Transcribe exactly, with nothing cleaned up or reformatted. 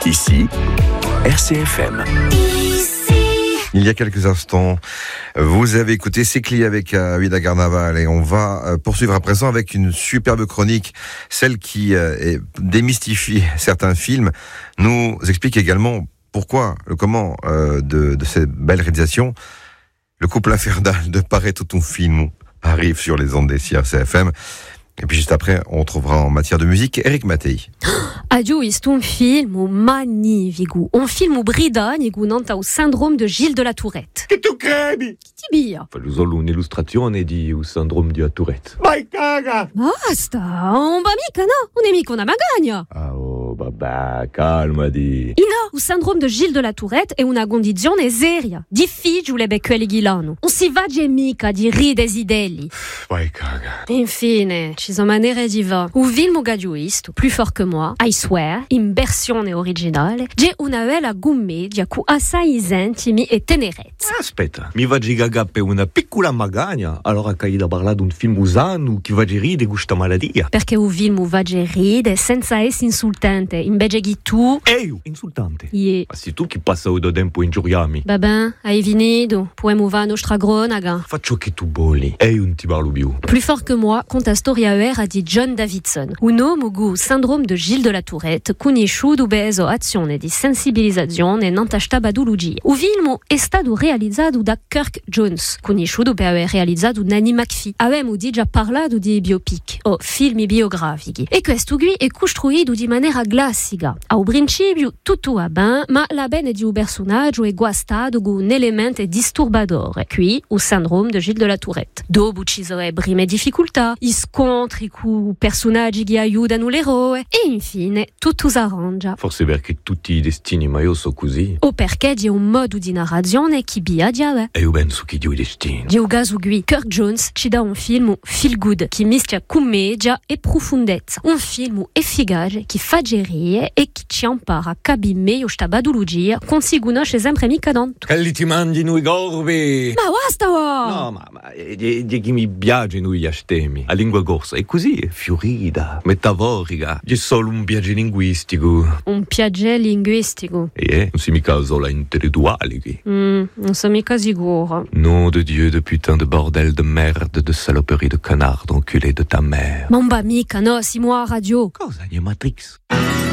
Ici, R C F M. Il y a quelques instants, vous avez écouté Secli avec euh, Vida Carnaval et on va euh, poursuivre à présent avec une superbe chronique, celle qui euh, est, démystifie certains films, nous explique également pourquoi, le comment euh, de, de cette belle réalisation. Le couple infernal de Pareto un film arrive sur les ondes des R C F M. Et puis juste après, on retrouvera en matière de musique Eric Mattei. Adieu, c'est un film magnifique, un film britannico nanta o syndrome de Gilles de la Tourette. Che tu credi? Chi ti bia? Fa solo un'illustrazione di un syndrome di Tourette. Vai caga! Basta, non va mica, no? Non è mica una magagna. Ah, oh, vabbè, calmati. Ina, o syndrome de Gilles de la Tourette è una condizione seria. Difficile per quelli che l'hanno. Non si va mica di ri desidelli. Vai caga. Infine, ci sono maniere di va. Un film gadioisto, plus fort que moi, I swear, in versione originale, c'è una bella commedia con assai intimi e tenerezza. Aspetta, mi va di gaga per una piccola magagna, allora che hai da parlare di un film usano che va di ride questa malattia. Perché un film va di ride senza essere insultante, invece che tu... Ehi, insultante? Yeah. Ma sei tu che passa da tempo a ingiuriarmi. Va bene, hai finito, puoi muovere nostra gronaga. Faccio che tu bolli, ehi non ti parlo più. Plus fort que moi, conta la storia vera di John Davidson, un uomo con syndrome de Gilles de la Tourette, conosciuto per la azione di sensibilizzazione nella stabadologia. Il film è stato realizzato da Kirk Jones, conosciuto per aver realizzato Nanny McPhee. Abbiamo già parlato di biopic, o film biografici, e questo qui è costruito di maniera classica. Al principio tutto va bene, ma la bene di un personaggio è guastato con un elemento disturbadore, qui il syndrome de Gilles de la Tourette. Dopo ci sono prime difficoltà, i scontri con personaggi che aiutano l'eroe, e infine tutto si arrangia. Forse perché tutti i destini ma io so così. O perché c'è un modo di narrazione che viaggia. E io penso che dio i destini. Di un caso qui, Kirk Jones ci dà un film feel good che mischia commedia e profondezza. Un film efficace che fa gerire e che ci impara a capire meglio sta badologia con si conosce sempre mica tanto. Che li ti mangino i corvi. Ma basta! No, ma, ma di, di chi mi piacciono gli astemi. La lingua corsa è così, è fiorita, metaforica. C'è solo un piacere linguistico. Un piacere linguistico? E eh, non si mica solo intellettuali qui. Mm, non so mica sicuro. Nom de Dieu, de putain de bordel, de merde, de saloperie, de canard, d'enculé de ta mère. Ma non va mica, no, si muore a radio. Cosa? È Matrix?